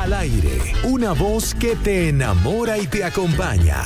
Al aire, una voz que te enamora y te acompaña.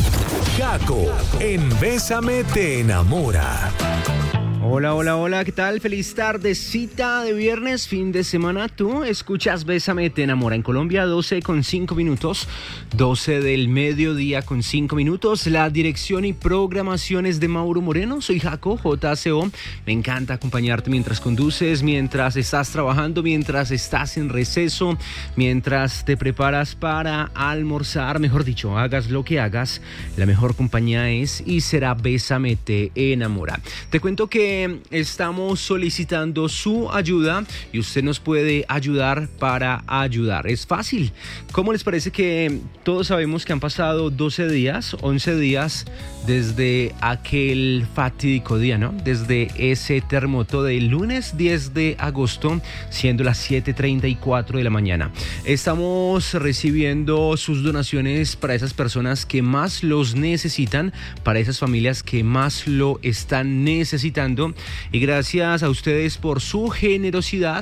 Jaco, en Bésame te enamora. Hola, hola, hola, ¿qué tal? Feliz tardecita de viernes, fin de semana. Tú escuchas Bésame te enamora en Colombia, 12:05, 12 del mediodía con 5 minutos. La dirección y programación es de Mauro Moreno. Soy Jaco, JCO. Me encanta acompañarte mientras conduces, mientras estás trabajando, mientras estás en receso, mientras te preparas para almorzar. Mejor dicho, hagas lo que hagas, la mejor compañía es y será Bésame te enamora. Te cuento que estamos solicitando su ayuda y usted nos puede ayudar para ayudar. Es fácil. ¿Cómo les parece que todos sabemos que han pasado 11 días desde aquel fatídico día, ¿no? Desde ese terremoto del lunes 10 de agosto, siendo las 7:34 de la mañana. Estamos recibiendo sus donaciones para esas personas que más los necesitan, para esas familias que más lo están necesitando. Y gracias a ustedes por su generosidad.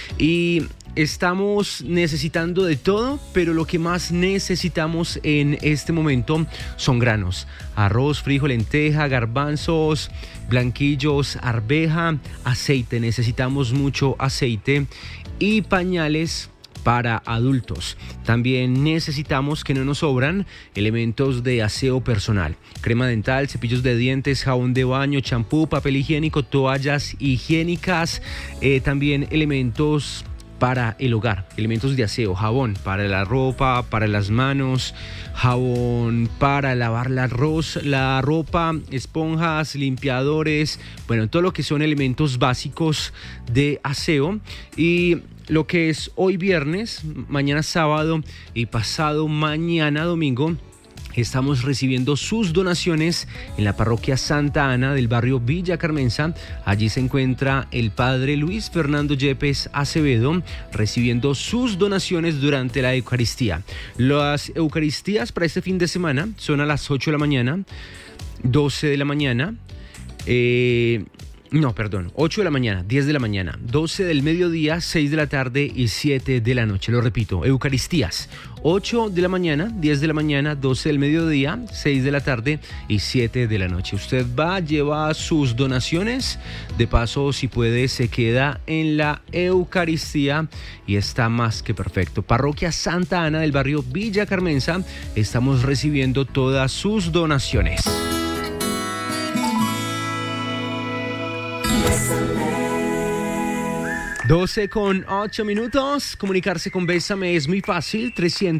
Y estamos necesitando de todo, pero lo que más necesitamos en este momento son granos: arroz, frijol, lenteja, garbanzos, blanquillos, arveja, aceite. Necesitamos mucho aceite y pañales para adultos. También necesitamos, que no nos sobran, elementos de aseo personal: crema dental, cepillos de dientes, jabón de baño, champú, papel higiénico, toallas higiénicas, también elementos para el hogar, elementos de aseo: jabón para la ropa, para las manos, jabón para lavar la ropa, esponjas, limpiadores, bueno, todo lo que son elementos básicos de aseo. Y lo que es hoy viernes, mañana sábado y pasado mañana domingo, estamos recibiendo sus donaciones en la parroquia Santa Ana del barrio Villa Carmenza. Allí se encuentra el padre Luis Fernando Yepes Acevedo recibiendo sus donaciones durante la Eucaristía. Las Eucaristías para este fin de semana son a las 8 de la mañana, 12 de la mañana, 8 de la mañana, 10 de la mañana, 12 del mediodía, 6 de la tarde y 7 de la noche. Lo repito, Eucaristías: 8 de la mañana, 10 de la mañana, 12 del mediodía, 6 de la tarde y 7 de la noche. Usted va, lleva sus donaciones. De paso, si puede, se queda en la Eucaristía y está más que perfecto. Parroquia Santa Ana del barrio Villa Carmenza. Estamos recibiendo todas sus donaciones. 12:08. Comunicarse con Bésame es muy fácil: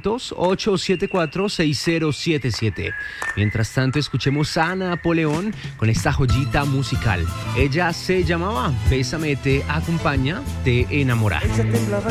300-874-6077. Mientras tanto, escuchemos a Napoleón con esta joyita musical. Ella se llamaba Bésame te acompaña, te enamora. Él se temblaba